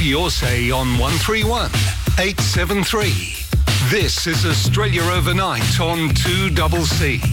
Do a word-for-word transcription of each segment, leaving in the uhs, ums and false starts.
your say on one three one, eight seven three. This is Australia Overnight on two C C.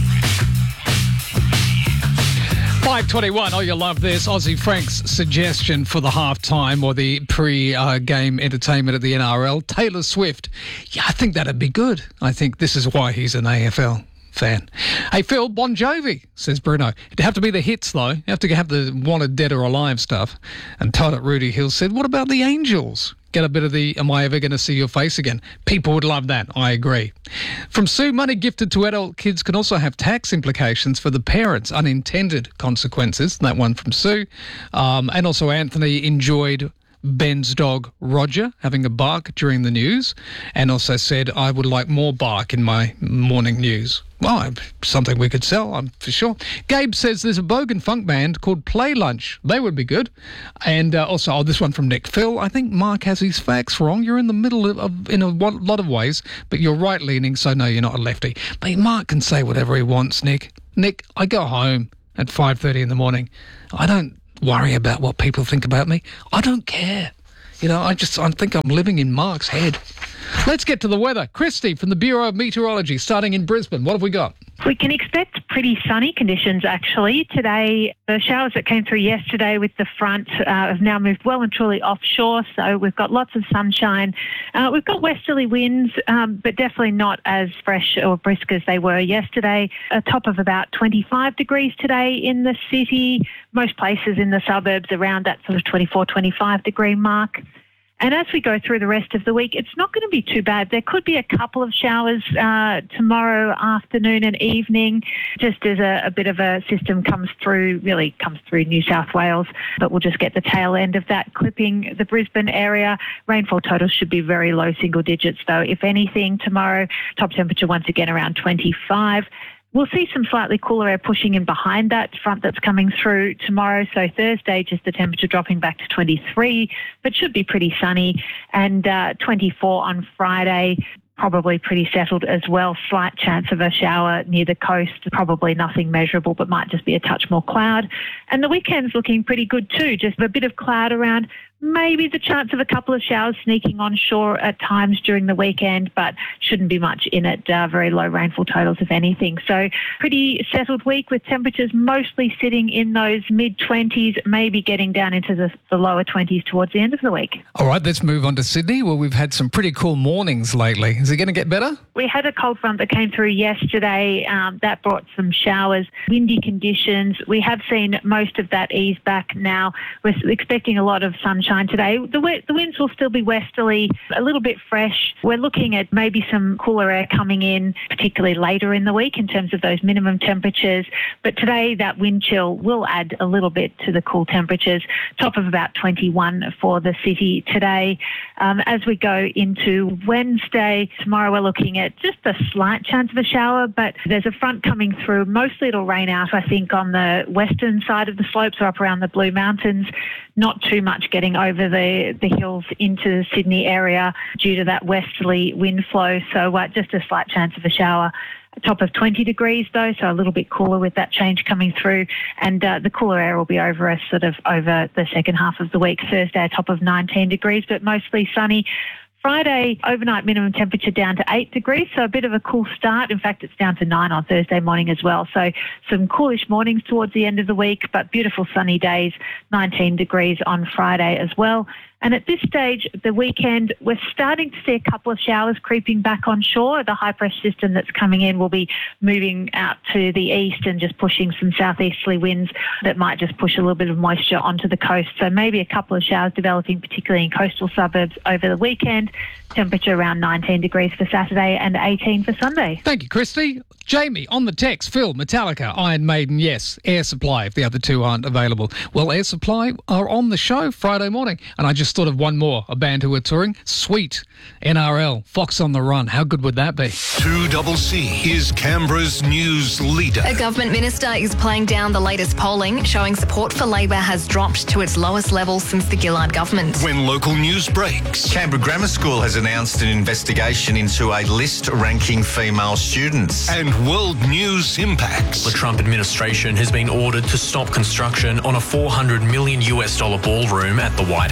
five twenty-one. Oh, you'll love this. Aussie Frank's suggestion for the halftime or the pre-game entertainment at the N R L. Taylor Swift. Yeah, I think that'd be good. I think this is why he's an A F L fan. Hey, Phil, Bon Jovi, says Bruno. It'd have to be the hits, though. You have to have the wanted dead or alive stuff. And Todd Rudy Hill said, what about the Angels? Get a bit of the Am I Ever Going to See Your Face Again? People would love that. I agree. From Sue, money gifted to adult kids can also have tax implications for the parents, unintended consequences. That one from Sue. Um, and also Anthony enjoyed Ben's dog Roger having a bark during the news, and also said, I would like more bark in my morning news. Well, something we could sell, I'm for sure. Gabe says there's a bogan funk band called Play Lunch. They would be good. And uh, also, oh, this one from Nick. Phil, I think Mark has his facts wrong. You're in the middle of, of in a lot of ways, but you're right-leaning, so no, you're not a lefty. But Mark can say whatever he wants, Nick. Nick, I go home at five thirty in the morning. I don't worry about what people think about me. I don't care. You know, I just I think I'm living in Mark's head. Let's get to the weather. Christy from the Bureau of Meteorology, starting in Brisbane. What have we got? We can expect pretty sunny conditions, actually. Today, the showers that came through yesterday with the front uh, have now moved well and truly offshore, so we've got lots of sunshine. Uh, we've got westerly winds, um, but definitely not as fresh or brisk as they were yesterday. A top of about twenty-five degrees today in the city. Most places in the suburbs around that sort of twenty-four, twenty-five degree mark. And as we go through the rest of the week, it's not going to be too bad. There could be a couple of showers uh, tomorrow afternoon and evening, just as a, a bit of a system comes through, really comes through New South Wales. But we'll just get the tail end of that clipping the Brisbane area. Rainfall totals should be very low single digits, though. If anything, tomorrow, top temperature once again around twenty-five. We'll see some slightly cooler air pushing in behind that front that's coming through tomorrow. So Thursday, just the temperature dropping back to twenty-three, but should be pretty sunny. And uh, twenty-four on Friday, probably pretty settled as well. Slight chance of a shower near the coast, probably nothing measurable, but might just be a touch more cloud. And the weekend's looking pretty good too, just a bit of cloud around. Maybe the chance of a couple of showers sneaking onshore at times during the weekend, but shouldn't be much in it. Uh, very low rainfall totals, if anything. So pretty settled week with temperatures mostly sitting in those mid-twenties, maybe getting down into the, the lower twenties towards the end of the week. All right, let's move on to Sydney, where we've had some pretty cool mornings lately. Is it going to get better? We had a cold front that came through yesterday. Um, that brought some showers, windy conditions. We have seen most of that ease back now. We're expecting a lot of sunshine today. The, the winds will still be westerly, a little bit fresh. We're looking at maybe some cooler air coming in, particularly later in the week in terms of those minimum temperatures. But today, that wind chill will add a little bit to the cool temperatures. Top of about twenty-one for the city today. Um, as we go into Wednesday, tomorrow we're looking at just a slight chance of a shower, but there's a front coming through. Mostly it'll rain out, I think, on the western side of the slopes or up around the Blue Mountains. Not too much getting over the, the hills into the Sydney area due to that westerly wind flow. So uh, just a slight chance of a shower. A top of twenty degrees though, so a little bit cooler with that change coming through. And uh, the cooler air will be over us sort of over the second half of the week. Thursday, a top of nineteen degrees, but mostly sunny. Friday, overnight minimum temperature down to eight degrees, so a bit of a cool start. In fact, it's down to nine on Thursday morning as well. So some coolish mornings towards the end of the week, but beautiful sunny days, nineteen degrees on Friday as well. And at this stage, the weekend, we're starting to see a couple of showers creeping back on shore. The high pressure system that's coming in will be moving out to the east and just pushing some southeasterly winds that might just push a little bit of moisture onto the coast. So maybe a couple of showers developing, particularly in coastal suburbs over the weekend. Temperature around nineteen degrees for Saturday and eighteen for Sunday. Thank you, Christy. Jamie, on the text, Phil, Metallica, Iron Maiden, yes. Air Supply, if the other two aren't available. Well, Air Supply are on the show Friday morning. And I just thought of one more, a band who are touring. Sweet, N R L, Fox on the Run. How good would that be? two C C is Canberra's news leader. A government minister is playing down the latest polling, showing support for Labor has dropped to its lowest level since the Gillard government. When local news breaks. Canberra Grammar School has announced an investigation into a list ranking female students. And world news impacts. The Trump administration has been ordered to stop construction on a four hundred million US dollar ballroom at the White House. When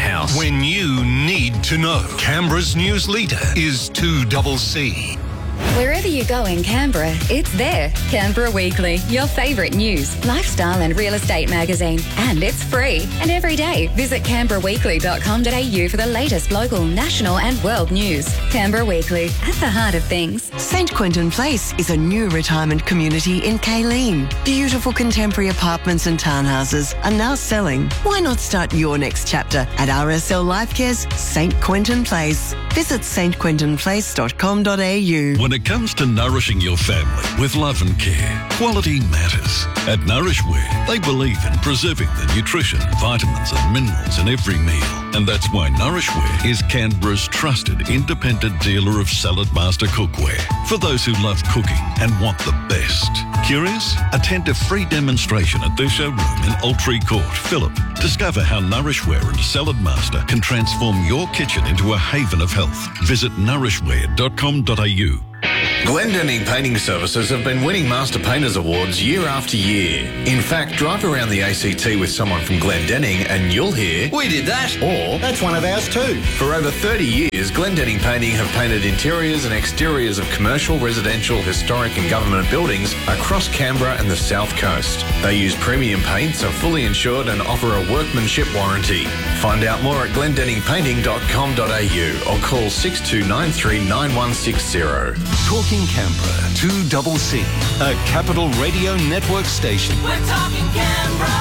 when you need to know. Canberra's news leader is two C C. Wherever you go in Canberra, it's there. Canberra Weekly, your favourite news, lifestyle and real estate magazine. And it's free. And every day, visit canberra weekly dot com dot a u for the latest local, national and world news. Canberra Weekly, at the heart of things. Saint Quentin Place is a new retirement community in Kayleen. Beautiful contemporary apartments and townhouses are now selling. Why not start your next chapter at R S L Lifecare's Saint Quentin Place? Visit saint quentin place dot com dot a u. When it comes to nourishing your family with love and care, quality matters. At Nourishware, they believe in preserving the nutrition, vitamins and minerals in every meal. And that's why Nourishware is Canberra's trusted independent dealer of Salad Master cookware. For those who love cooking and want the best. Curious? Attend a free demonstration at their showroom in Altree Court, Phillip. Discover how Nourishware and Salad Master can transform your kitchen into a haven of health. Visit nourishware dot com dot a u. Glendinning Painting Services have been winning Master Painters Awards year after year. In fact, drive around the A C T with someone from Glendinning and you'll hear, "We did that," or "That's one of ours too." For over thirty years, Glendinning Painting have painted interiors and exteriors of commercial, residential, historic and government buildings across Canberra and the South Coast. They use premium paints, are fully insured and offer a workmanship warranty. Find out more at glendinning painting dot com dot a u or call six two nine three nine one six zero. Talking Canberra, two C C, a Capital Radio Network station. We're talking Canberra.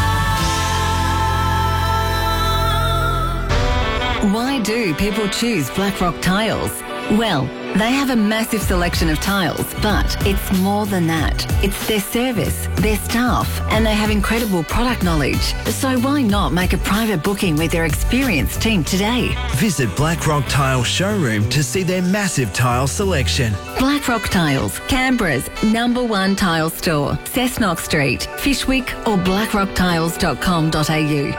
Why do people choose Blackrock Tiles? Well, they have a massive selection of tiles, but it's more than that. It's their service, their staff, and they have incredible product knowledge. So why not make a private booking with their experienced team today? Visit Blackrock Tile Showroom to see their massive tile selection. Blackrock Tiles, Canberra's number one tile store. Cessnock Street, Fishwick or blackrock tiles dot com dot a u.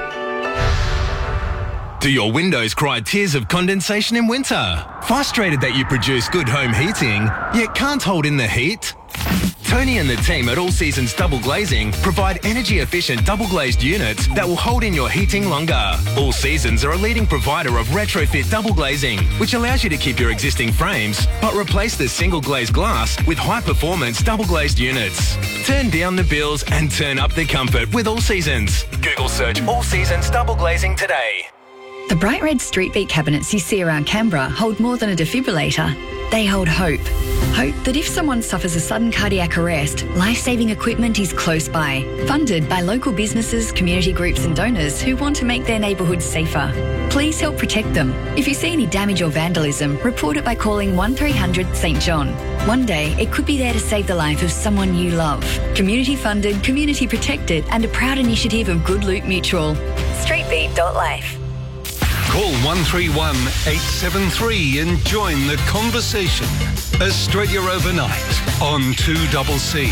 Do your windows cry tears of condensation in winter? Frustrated that you produce good home heating, yet can't hold in the heat? Tony and the team at All Seasons Double Glazing provide energy-efficient double-glazed units that will hold in your heating longer. All Seasons are a leading provider of retrofit double glazing, which allows you to keep your existing frames, but replace the single-glazed glass with high-performance double-glazed units. Turn down the bills and turn up the comfort with All Seasons. Google search All Seasons Double Glazing today. The bright red street beat cabinets you see around Canberra hold more than a defibrillator. They hold hope. Hope that if someone suffers a sudden cardiac arrest, life-saving equipment is close by. Funded by local businesses, community groups and donors who want to make their neighbourhoods safer. Please help protect them. If you see any damage or vandalism, report it by calling one three hundred St John. One day, it could be there to save the life of someone you love. Community funded, community protected and a proud initiative of Good Loot Mutual. streetbeat dot life. Call one three one eight seven three and join the conversation. Australia Overnight on two C C.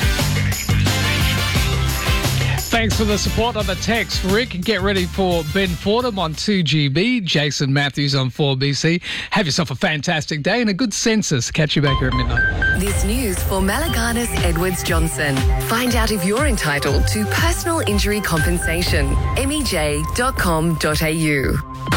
Thanks for the support on the text, Rick. Get ready for Ben Fordham on two G B, Jason Matthews on four B C. Have yourself a fantastic day and a good census. Catch you back here at midnight. This news for Malaganas Edwards Johnson. Find out if you're entitled to personal injury compensation. m e j dot com dot a u.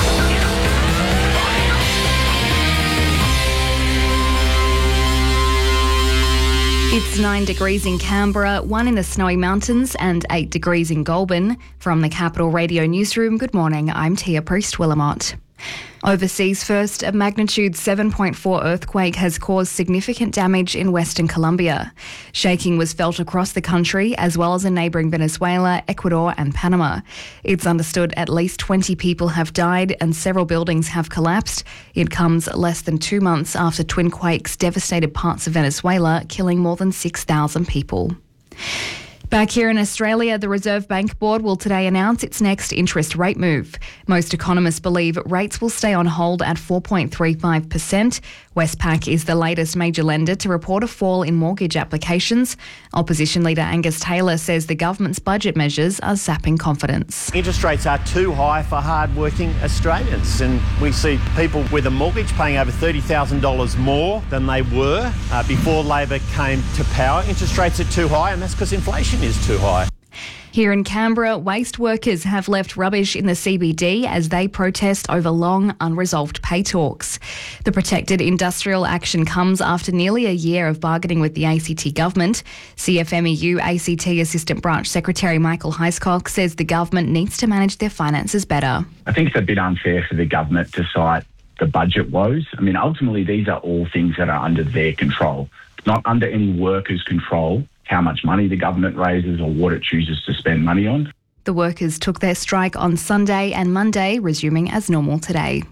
It's nine degrees in Canberra, one in the Snowy Mountains and eight degrees in Goulburn. From the Capital Radio Newsroom, good morning, I'm Tia Priest-Willamot. Overseas first, a magnitude seven point four earthquake has caused significant damage in Western Colombia. Shaking was felt across the country as well as in neighbouring Venezuela, Ecuador and Panama. It's understood at least twenty people have died and several buildings have collapsed. It comes less than two months after twin quakes devastated parts of Venezuela, killing more than six thousand people. Back here in Australia, the Reserve Bank Board will today announce its next interest rate move. Most economists believe rates will stay on hold at four point three five percent. Westpac is the latest major lender to report a fall in mortgage applications. Opposition leader Angus Taylor says the government's budget measures are sapping confidence. Interest rates are too high for hard-working Australians, and we see people with a mortgage paying over thirty thousand dollars more than they were uh, before Labor came to power. Interest rates are too high, and that's because inflation is too high. Here in Canberra, waste workers have left rubbish in the C B D as they protest over long, unresolved pay talks. The protected industrial action comes after nearly a year of bargaining with the A C T government. C F M E U A C T Assistant Branch Secretary Michael Heiscock says the government needs to manage their finances better. I think it's a bit unfair for the government to cite the budget woes. I mean, ultimately, these are all things that are under their control. It's not under any workers' control how much money the government raises or what it chooses to spend money on. The workers took their strike on Sunday and Monday, resuming as normal today.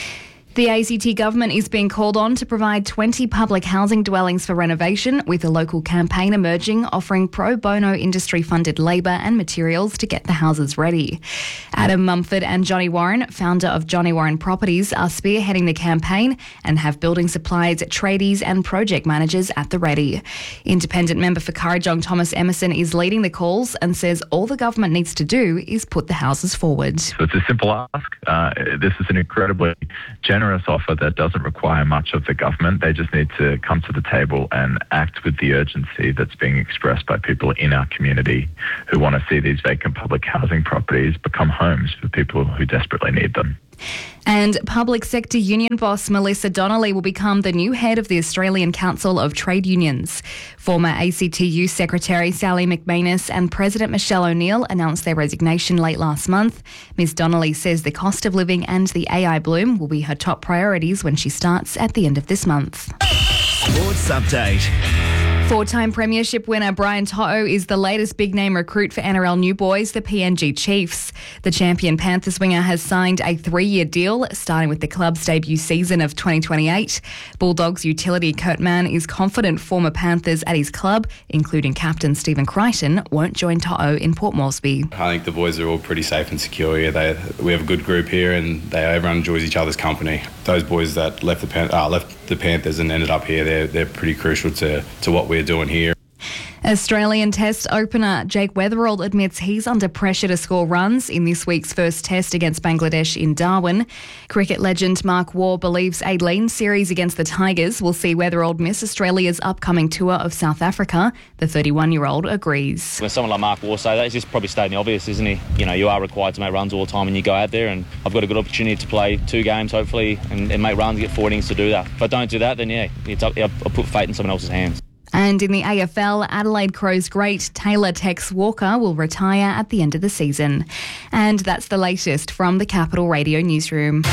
The A C T government is being called on to provide twenty public housing dwellings for renovation, with a local campaign emerging offering pro bono industry-funded labour and materials to get the houses ready. Adam Mumford and Johnny Warren, founder of Johnny Warren Properties, are spearheading the campaign and have building supplies, tradies and project managers at the ready. Independent member for Kurrajong Thomas Emerson is leading the calls and says all the government needs to do is put the houses forward. So it's a simple ask. Uh, this is an incredibly generous generous offer that doesn't require much of the government. They just need to come to the table and act with the urgency that's being expressed by people in our community who want to see these vacant public housing properties become homes for people who desperately need them. And public sector union boss Melissa Donnelly will become the new head of the Australian Council of Trade Unions. Former A C T U Secretary Sally McManus and President Michelle O'Neill announced their resignation late last month. Ms Donnelly says the cost of living and the A I bloom will be her top priorities when she starts at the end of this month. Sports Update. Four-time premiership winner Brian To'o is the latest big-name recruit for N R L New Boys, the P N G Chiefs. The champion Panthers winger has signed a three-year deal, starting with the club's debut season of twenty twenty-eight. Bulldogs utility Kurt Mann is confident former Panthers at his club, including captain Stephen Crichton, won't join To'o in Port Moresby. I think the boys are all pretty safe and secure here. They, we have a good group here and they, everyone enjoys each other's company. Those boys that left the, Pan, uh, left the Panthers and ended up here, they're, they're pretty crucial to, to what we're doing here. Australian Test opener Jake Weatherald admits he's under pressure to score runs in this week's first Test against Bangladesh in Darwin. Cricket legend Mark Waugh believes a lean series against the Tigers will see Weatherald miss Australia's upcoming tour of South Africa. The thirty-one-year-old agrees. When someone like Mark Waugh say that, he's just probably stating the obvious, isn't he? You know, you are required to make runs all the time when you go out there, and I've got a good opportunity to play two games, hopefully, and, and make runs, get four innings to do that. If I don't do that, then yeah, it's up, I'll put fate in someone else's hands. And in the A F L, Adelaide Crows great Taylor Tex Walker will retire at the end of the season. And that's the latest from the Capital Radio newsroom.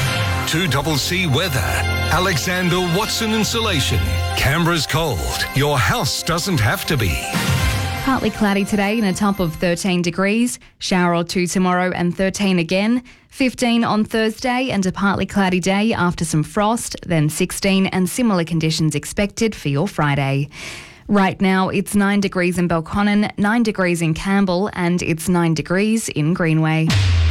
two C C weather. Alexander Watson Insulation. Canberra's cold. Your house doesn't have to be. Partly cloudy today and a top of thirteen degrees. Shower or two tomorrow and thirteen again. fifteen on Thursday and a partly cloudy day after some frost. Then sixteen and similar conditions expected for your Friday. Right now it's nine degrees in Belconnen, nine degrees in Campbell and it's nine degrees in Greenway.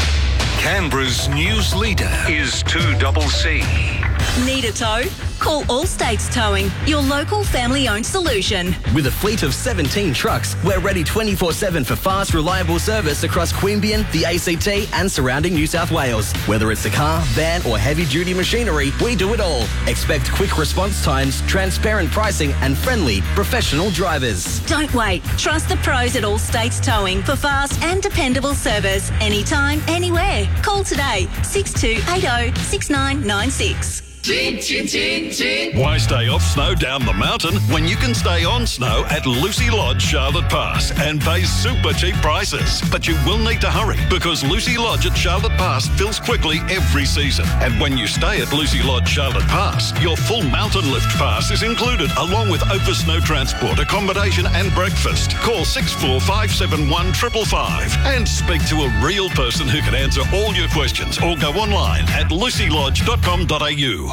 Canberra's news leader is two C C. Need a tow? Call All States Towing, your local family-owned solution. With a fleet of seventeen trucks, we're ready twenty-four seven for fast, reliable service across Queanbeyan, the A C T and surrounding New South Wales. Whether it's a car, van or heavy-duty machinery, we do it all. Expect quick response times, transparent pricing and friendly, professional drivers. Don't wait. Trust the pros at All States Towing for fast and dependable service anytime, anywhere. Call today, six two eight zero, six nine nine six. Chin, chin, chin, chin. Why stay off snow down the mountain when you can stay on snow at Lucy Lodge, Charlotte Pass and pay super cheap prices? But you will need to hurry because Lucy Lodge at Charlotte Pass fills quickly every season. And when you stay at Lucy Lodge, Charlotte Pass, your full mountain lift pass is included along with over snow transport, accommodation and breakfast. Call six four five seven one five five five and speak to a real person who can answer all your questions or go online at lucy lodge dot com dot a u.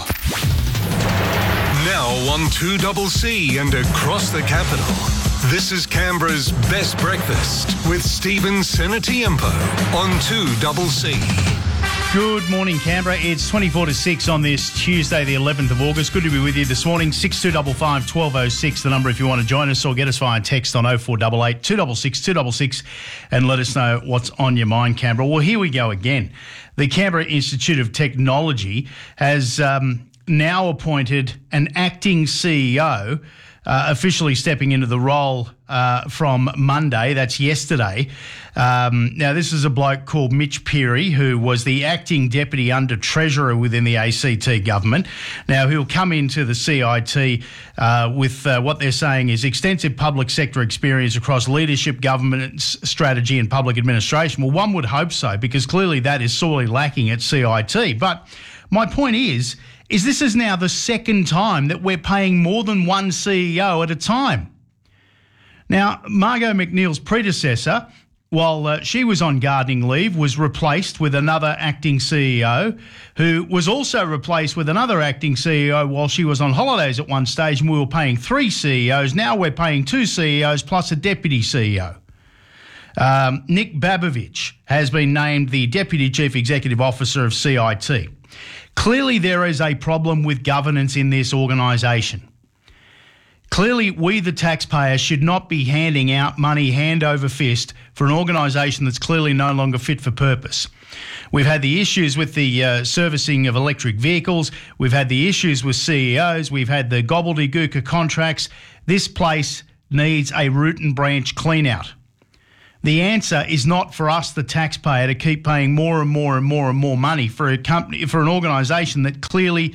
Now on two C C and across the capital, this is Canberra's Best Breakfast with Stephen Senatiempo on two C C. Good morning, Canberra. It's twenty-four to six on this Tuesday, the eleventh of August. Good to be with you this morning. six two five five, one two zero six, the number if you want to join us, or get us via text on oh four eight eight, two six six, two six six and let us know what's on your mind, Canberra. Well, here we go again. The Canberra Institute of Technology has um, now appointed an acting C E O uh, officially stepping into the role uh, from Monday. That's yesterday. Um, now, this is a bloke called Mitch Peary, who was the acting deputy under treasurer within the A C T government. Now, he'll come into the C I T uh, with uh, what they're saying is extensive public sector experience across leadership, governance, strategy and public administration. Well, one would hope so, because clearly that is sorely lacking at C I T. But my point is, is this is now the second time that we're paying more than one C E O at a time. Now, Margot McNeil's predecessor, while uh, she was on gardening leave, was replaced with another acting C E O, who was also replaced with another acting C E O while she was on holidays at one stage, and we were paying three C E Os. Now we're paying two C E Os plus a deputy C E O. Um, Nick Babovich has been named the Deputy Chief Executive Officer of C I T. Clearly there is a problem with governance in this organisation. Clearly, we, the taxpayers, should not be handing out money hand over fist for an organisation that's clearly no longer fit for purpose. We've had the issues with the uh, servicing of electric vehicles. We've had the issues with C E Os. We've had the gobbledygook of contracts. This place needs a root and branch clean out. The answer is not for us, the taxpayer, to keep paying more and more and more and more money for a company, for an organisation that clearly